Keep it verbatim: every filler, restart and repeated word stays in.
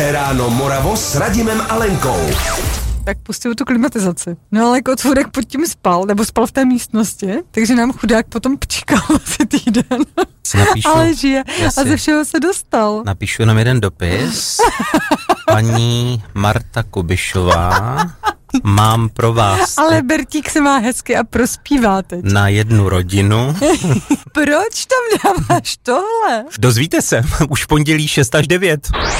Dobré ráno Moravo s Radimem a Lenkou. Tak pustil tu klimatizaci. No ale Kocourek pod tím spal, nebo spal v té místnosti, takže nám chudák potom pčíkal asi týden. Napíšu, ale žije jasně. A ze všeho se dostal. Napíšu jenom jeden dopis. Paní Marta Kubišová, mám pro vás Ale Bertík se má hezky a prospívá teď. na jednu rodinu. Proč tam dáváš tohle? Dozvíte se, už v pondělí šest až devět.